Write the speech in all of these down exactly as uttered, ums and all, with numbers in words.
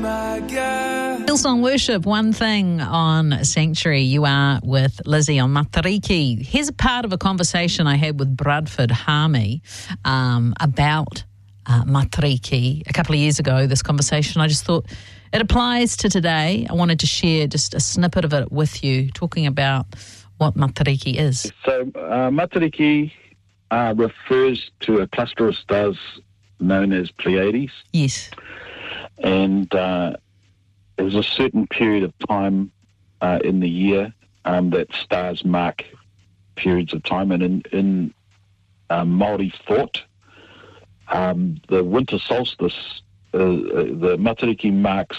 Hillsong Worship, One Thing on Sanctuary. You are with Lizzie on Matariki. Here's a part of a conversation I had with Bradford Harmy um, about uh, Matariki a couple of years ago. This conversation, I just thought it applies to today. I wanted to share just a snippet of it with you, talking about what Matariki is. So uh, Matariki uh, refers to a cluster of stars known as Pleiades. Yes. And uh, there's a certain period of time uh, in the year um, that stars mark periods of time. And in, in uh, Māori thought, um, the winter solstice, uh, the Matariki marks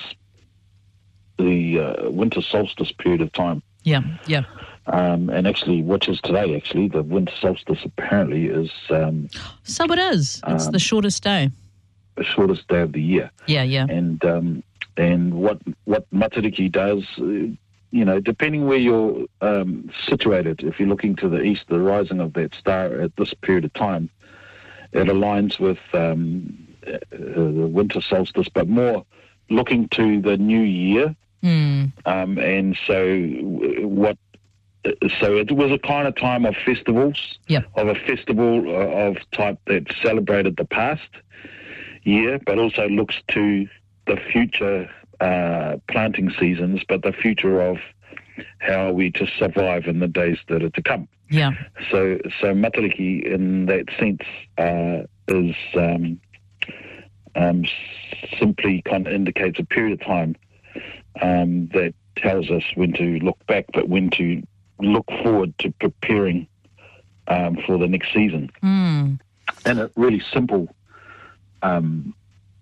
the uh, winter solstice period of time. Yeah, yeah. Um, and actually, which is today, actually, the winter solstice apparently is... Um, so it is. It's um, the shortest day. The shortest day of the year. Yeah, yeah. And um, and what what Matariki does, uh, you know, depending where you're um, situated, if you're looking to the east, the rising of that star at this period of time, it aligns with um, uh, the winter solstice, but more looking to the new year. Mm. Um, and so what... So it was a kind of time of festivals, yep. of a festival of type that celebrated the past year, but also looks to the future uh, planting seasons, but the future of how we to survive in the days that are to come. Yeah. So, so Matariki, in that sense, uh, is um, um, simply kind of indicates a period of time um, that tells us when to look back, but when to look forward to preparing um, for the next season. Mm. And a really simple um,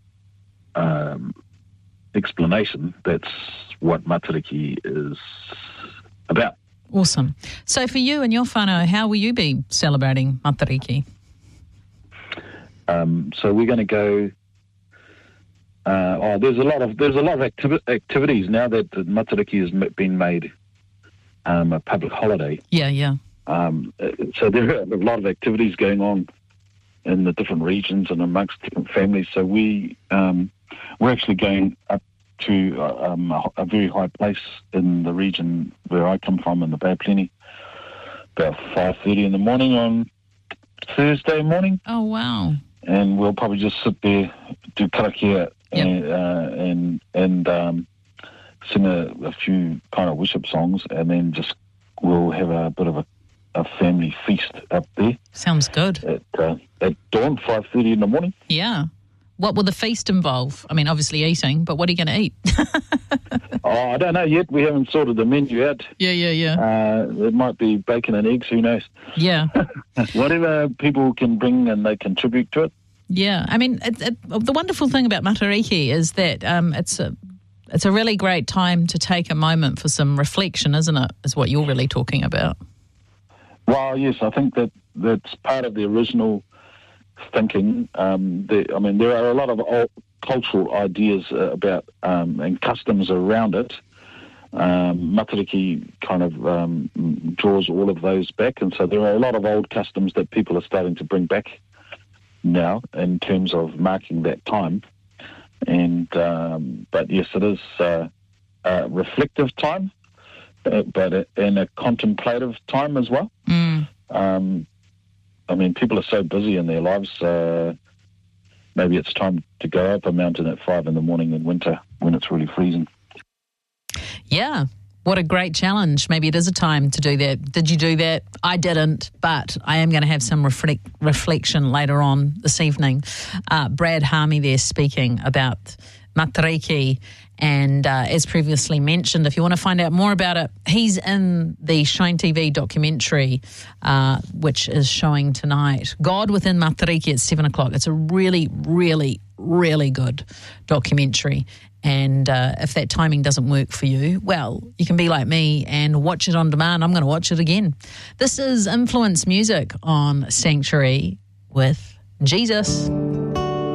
um, explanation, that's what Matariki is about. Awesome. So for you and your whānau, how will you be celebrating Matariki? Um, so we're going to go... Uh, oh, there's a lot of there's a lot of activi- activities now that Matariki has been made Um, a public holiday. Yeah, yeah. Um, so there are a lot of activities going on in the different regions and amongst different families. So we um, we're actually going up to uh, um, a, a very high place in the region where I come from, in the Bay of Plenty, about five thirty in the morning on Thursday morning. Oh wow! And we'll probably just sit there, do karakia, yep. and uh, and and. Um, sing a, a few kind of worship songs, and then just we'll have a bit of a, a family feast up there. Sounds good. At, uh, at dawn, five thirty in the morning. Yeah. What will the feast involve? I mean, obviously eating, but what are you going to eat? oh, I don't know yet. We haven't sorted the menu out. Yeah, yeah, yeah. Uh, it might be bacon and eggs, who knows? Yeah. Whatever people can bring and they contribute to it. Yeah. I mean, it, it, the wonderful thing about Matariki is that um, it's a It's a really great time to take a moment for some reflection, isn't it, is what you're really talking about? Well, yes, I think that that's part of the original thinking. Um, the, I mean, there are a lot of old cultural ideas uh, about um, and customs around it. Um, Matariki kind of um, draws all of those back, and so there are a lot of old customs that people are starting to bring back now in terms of marking that time. And um, but yes, it is uh, a reflective time, uh, but a, and a contemplative time as well. Mm. Um, I mean, people are so busy in their lives. Uh, maybe it's time to go up a mountain at five in the morning in winter when it's really freezing. Yeah. What a great challenge. Maybe it is a time to do that. Did you do that? I didn't, but I am going to have some reflect, reflection later on this evening. Uh, Brad Harmy there speaking about Matariki. And uh, as previously mentioned, if you want to find out more about it, he's in the Shine T V documentary, uh, which is showing tonight. God Within Matariki at seven o'clock. It's a really, really, really good documentary. And uh, if that timing doesn't work for you, well, you can be like me and watch it on demand. I'm going to watch it again. This is Influence Music on Sanctuary with Jesus.